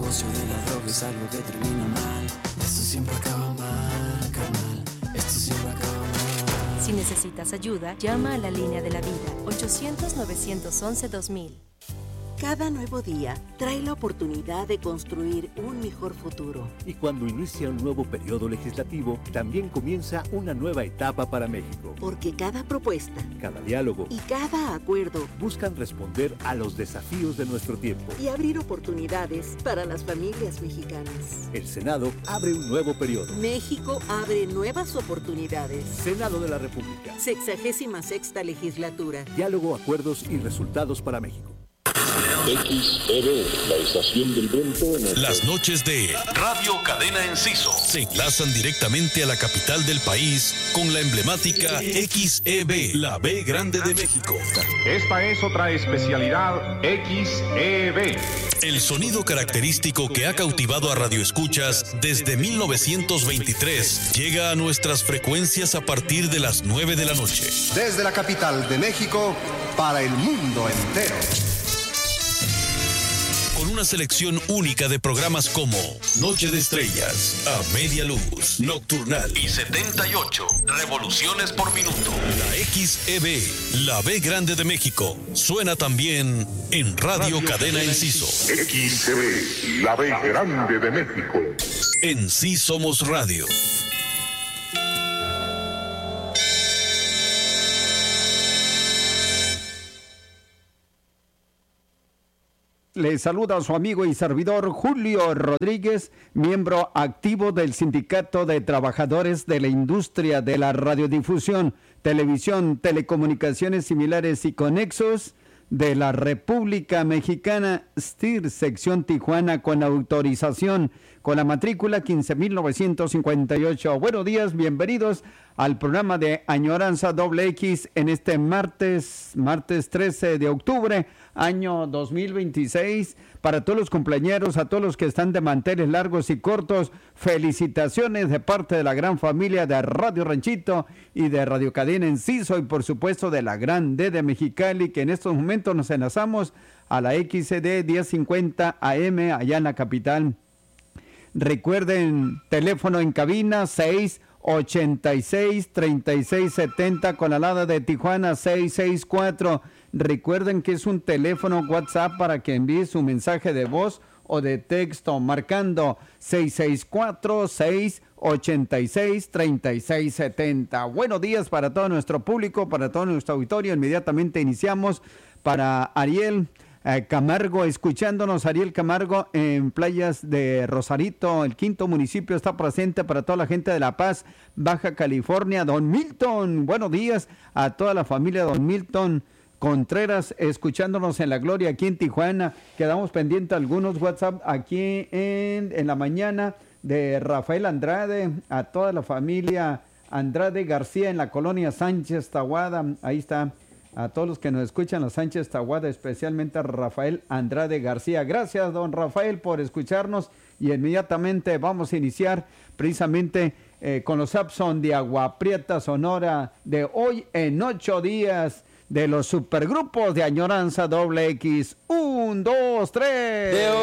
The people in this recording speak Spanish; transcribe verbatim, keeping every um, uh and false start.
negocio de la droga es algo que termina mal. Esto siempre acaba mal, carnal. Esto siempre acaba mal. Si necesitas ayuda, llama a la línea de la vida, ochocientos, novecientos once, dos mil. Cada nuevo día trae la oportunidad de construir un mejor futuro. Y cuando inicia un nuevo periodo legislativo, también comienza una nueva etapa para México. Porque cada propuesta, cada diálogo y cada acuerdo buscan responder a los desafíos de nuestro tiempo y abrir oportunidades para las familias mexicanas. El Senado abre un nuevo periodo. México abre nuevas oportunidades. Senado de la República. Sexagésima sexta legislatura. Diálogo, acuerdos y resultados para México. X E B, la estación del viento. Las noches de Radio Cadena Enciso se enlazan directamente a la capital del país con la emblemática X E B, la B grande de México. Esta es otra especialidad X E B. El sonido característico que ha cautivado a radioescuchas desde mil novecientos veintitrés llega a nuestras frecuencias a partir de las nueve de la noche. Desde la capital de México para el mundo entero. Con una selección única de programas como Noche de Estrellas, A Media Luz, Nocturnal y setenta y ocho Revoluciones por Minuto. La X E B, la B grande de México, suena también en Radio, Radio Cadena Enciso. X E B, la B grande de México. En Sí Somos Radio. Le saluda a su amigo y servidor Julio Rodríguez, miembro activo del Sindicato de Trabajadores de la Industria de la Radiodifusión, Televisión, Telecomunicaciones Similares y Conexos de la República Mexicana, S T I R, sección Tijuana, con autorización, con la matrícula quince mil novecientos cincuenta y ocho. Buenos días, bienvenidos al programa de Añoranza Doble X en este martes, martes trece de octubre, año dos mil veintiséis. Para todos los cumpleañeros, a todos los que están de manteles largos y cortos, felicitaciones de parte de la gran familia de Radio Ranchito y de Radio Cadena Enciso y por supuesto de la Gran D de Mexicali, que en estos momentos nos enlazamos a la X E D diez cincuenta A M allá en la capital. Recuerden, teléfono en cabina seis ochenta y seis, treinta y seis setenta con la alada de Tijuana seis seis cuatro. Recuerden que es un teléfono WhatsApp para que envíe su mensaje de voz o de texto marcando seis seis cuatro, seis ochenta y seis, treinta y seis setenta. Buenos días para todo nuestro público, para todo nuestro auditorio. Inmediatamente iniciamos para Ariel Eh, Camargo, escuchándonos. Ariel Camargo en Playas de Rosarito, el quinto municipio, está presente para toda la gente de La Paz, Baja California. Don Milton, buenos días a toda la familia Don Milton Contreras, escuchándonos en La Gloria aquí en Tijuana. Quedamos pendientes algunos WhatsApp aquí en, en la mañana de Rafael Andrade, a toda la familia Andrade García en la colonia Sánchez Tahuada. Ahí está. A todos los que nos escuchan, la Sánchez Tahuada, especialmente a Rafael Andrade García. Gracias, don Rafael, por escucharnos. Y inmediatamente vamos a iniciar precisamente eh, con los Sapson de Agua Prieta, Sonora, de hoy en ocho días de los supergrupos de Añoranza Doble X. Un, dos, tres.